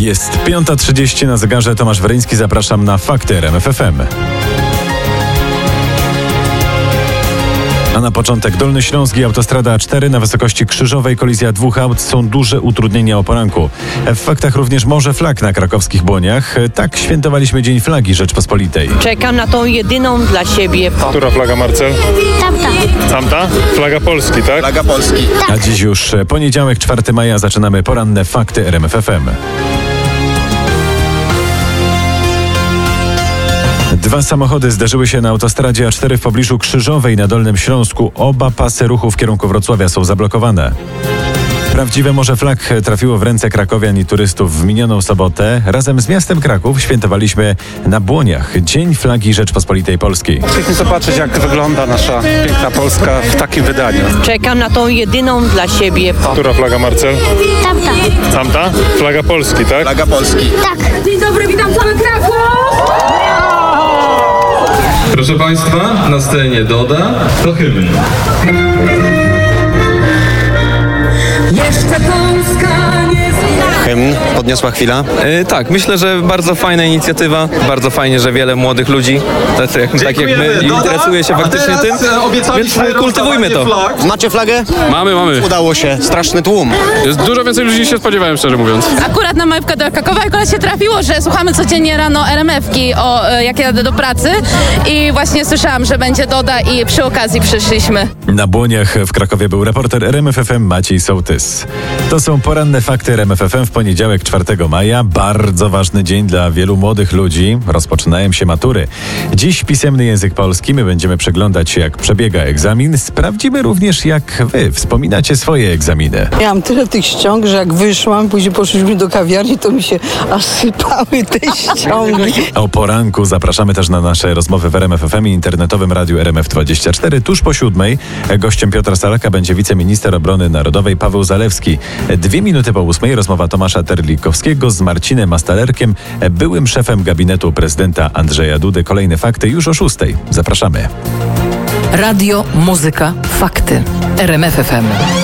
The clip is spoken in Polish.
Jest 5:30 na zegarze. Tomasz Weryński, zapraszam na Fakty RMF FM. A na początek Dolny Śląsk i autostrada A4 na wysokości Krzyżowej. Kolizja dwóch aut, są duże utrudnienia o poranku. W faktach również morze flag na krakowskich Błoniach. Tak świętowaliśmy Dzień Flagi Rzeczpospolitej. Czekam na tą jedyną dla siebie. Która flaga, Marcel? Tamta. Tamta? Flaga Polski, tak? Flaga Polski. A dziś już poniedziałek, 4 maja, zaczynamy poranne Fakty RMF FM. Dwa samochody zderzyły się na autostradzie A4 w pobliżu Krzyżowej na Dolnym Śląsku. Oba pasy ruchu w kierunku Wrocławia są zablokowane. Prawdziwe morze flag trafiło w ręce krakowian i turystów w minioną sobotę. Razem z miastem Kraków świętowaliśmy na Błoniach Dzień Flagi Rzeczpospolitej Polskiej. Pięknie zobaczyć, jak wygląda nasza piękna Polska w takim wydaniu. Czekam na tą jedyną dla siebie. Która flaga, Marcel? Tamta. Tamta? Flaga Polski, tak? Flaga Polski. Tak. Dzień dobry, witam cały Kraków! Proszę Państwa, na scenie Doda to hymn. Jeszcze Polska nie zginęła. Hymn podniosła chwila. Tak, myślę, że bardzo fajna inicjatywa. Bardzo fajnie, że wiele młodych ludzi, tak jak my, interesuje się faktycznie tym. Więc kultywujmy to. Macie flagę? Mamy. Udało się. Straszny tłum. Jest dużo więcej ludzi niż się spodziewałem, szczerze mówiąc. Akurat na majówkę do Krakowa akurat się trafiło, że słuchamy codziennie rano RMF-ki, jak jadę do pracy i właśnie słyszałam, że będzie Doda i przy okazji przyszliśmy. Na Błoniach w Krakowie był reporter RMF FM Maciej Sołtys. To są poranne Fakty RMF FM w poniedziałek, 4 maja. Bardzo ważny dzień dla wielu młodych ludzi. Rozpoczynają się matury. Dziś pisemny język polski. My będziemy przeglądać się, jak przebiega egzamin. Sprawdzimy również, jak wy wspominacie swoje egzaminy. Miałam tyle tych ściąg, że jak wyszłam, później poszliśmy do kawiarni, to mi się aż sypały te ściągi. O poranku zapraszamy też na nasze rozmowy w RMF FM i internetowym radiu RMF24. Tuż po 7:00 gościem Piotra Salaka będzie wiceminister obrony narodowej Paweł Zalewski. 2 minuty po 8:00 rozmowa Tomasza Terlikowskiego z Marcinem Mastalerkiem, byłym szefem gabinetu prezydenta Andrzeja Dudy. Kolejne fakty już o 6:00. Zapraszamy. Radio, muzyka, fakty. RMF FM.